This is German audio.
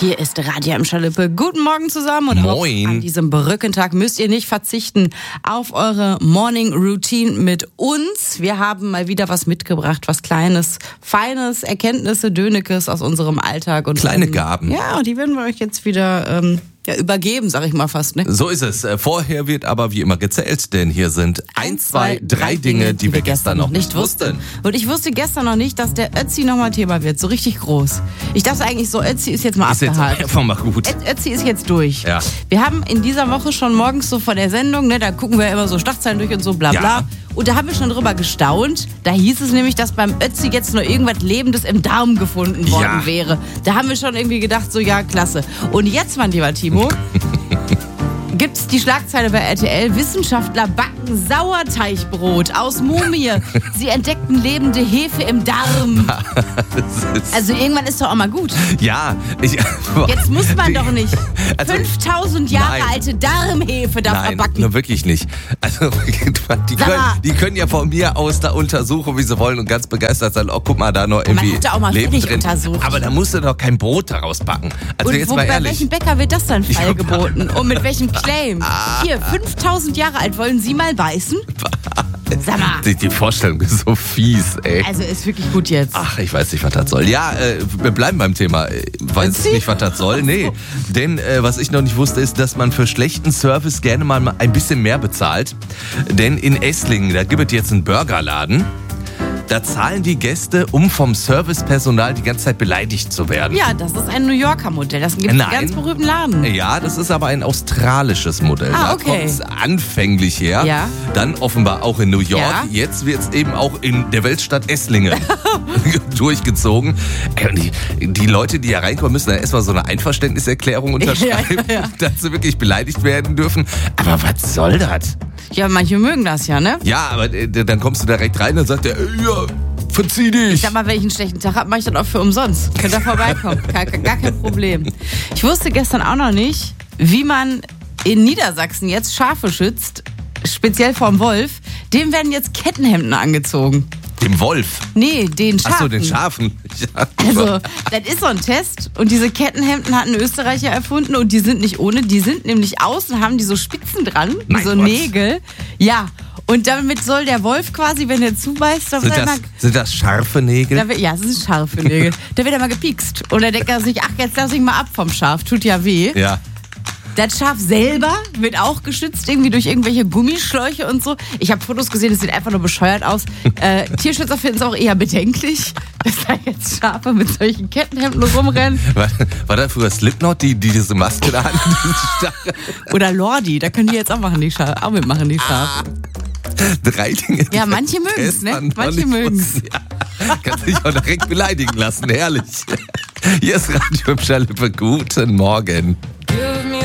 Hier ist Radio im Schalippe. Guten Morgen zusammen und Moin. Auch an diesem Brückentag müsst ihr nicht verzichten auf eure Morning Routine mit uns. Wir haben mal wieder was mitgebracht, was Kleines, Feines, Erkenntnisse, Dönekes aus unserem Alltag. Und Kleine Gaben. Ja, die werden wir euch jetzt wieder übergeben, sag ich mal fast. Ne? So ist es. Vorher wird aber wie immer gezählt, denn hier sind 1, 2, 3 Dinge, die wir gestern noch nicht wussten. Und ich wusste gestern noch nicht, dass der Ötzi nochmal Thema wird, so richtig groß. Ich dachte eigentlich so, Ötzi ist jetzt mal abgehakt. Jetzt einfach mal gut. Ötzi ist jetzt durch. Ja. Wir haben in dieser Woche schon morgens so vor der Sendung, ne, da gucken wir ja immer so Schlagzeilen durch und so bla bla. Ja. Und da haben wir schon drüber gestaunt. Da hieß es nämlich, dass beim Ötzi jetzt nur irgendwas Lebendes im Darm gefunden worden wäre. Da haben wir schon irgendwie gedacht, so ja, klasse. Und jetzt, mein lieber Timo, gibt's die Schlagzeile bei RTL: Wissenschaftler backen Sauerteigbrot aus Mumie. Sie entdeckten lebende Hefe im Darm. Also irgendwann ist doch auch mal gut. Ja. Jetzt muss man doch nicht 5000 Jahre nein. alte Darmhefe da Nein, verbacken. nur wirklich nicht. Also die können ja von mir aus da untersuchen, wie sie wollen und ganz begeistert sein. Oh, guck mal, da noch irgendwie Man hat da auch mal Leben fertig drin. untersucht. Aber da musst du doch kein Brot daraus backen. Also Und jetzt mal bei ehrlich. welchem Bäcker wird das dann feilgeboten? Und mit welchem Claim? Hier, 5000 Jahre alt, wollen Sie mal beißen? Sag mal. Die Vorstellung ist so fies, ey. Also ist wirklich gut jetzt. Ach, ich weiß nicht, was das soll. Ja, wir bleiben beim Thema. Weiß Ötzi? nicht, was das soll. Nee, denn was ich noch nicht wusste, ist, dass man für schlechten Service gerne mal ein bisschen mehr bezahlt. Denn in Esslingen, da gibt es jetzt einen Burgerladen. Da zahlen die Gäste, um vom Servicepersonal die ganze Zeit beleidigt zu werden. Ja, das ist ein New Yorker Modell. Das gibt es in einem ganz berühmten Laden. Ja, das ist aber ein australisches Modell. Ah, Da okay. kommt's anfänglich her. Ja. Dann offenbar auch in New York. Ja. Jetzt wird es eben auch in der Weltstadt Esslingen durchgezogen. Und die Leute, die hier reinkommen, müssen dann erstmal so eine Einverständniserklärung unterschreiben, Ja. dass sie wirklich beleidigt werden dürfen. Aber was soll das? Ja, manche mögen das ja, ne? Ja, aber dann kommst du direkt rein und sagt der, ja, verzieh dich. Ich sag mal, wenn ich einen schlechten Tag habe, mache ich das auch für umsonst. Könnt ihr vorbeikommen. Gar kein Problem. Ich wusste gestern auch noch nicht, wie man in Niedersachsen jetzt Schafe schützt, speziell vorm Wolf. Dem werden jetzt Kettenhemden angezogen. Dem Wolf. Nee, den Schafen. Ach so, den Schafen. Ja. Also, das ist so ein Test. Und diese Kettenhemden hat ein Österreicher erfunden und die sind nicht ohne. Die sind nämlich außen, haben die so Spitzen dran, wie Mein so Gott. Nägel. Ja, und damit soll der Wolf quasi, wenn er zubeißt, Sind das scharfe Nägel? ja, es sind scharfe Nägel. Da wird er mal gepiekst. Und dann denkt er sich, ach, jetzt lass ich mal ab vom Schaf. Tut ja weh. Ja. Das Schaf selber wird auch geschützt, irgendwie durch irgendwelche Gummischläuche und so. Ich habe Fotos gesehen, es sieht einfach nur bescheuert aus. Tierschützer finden es auch eher bedenklich, dass da jetzt Schafe mit solchen Kettenhemden rumrennen. War da früher Slipknot, die diese Maske da hatten? Oder Lordi, da können die jetzt auch machen, die Schafe. Auch mitmachen, die Schafe. 3 Dinge. Ja, manche mögen es, ne? Manche mögen es. Ja. Kannst dich auch direkt beleidigen lassen, herrlich. Hier ist Radio im Schalippe. Guten Morgen.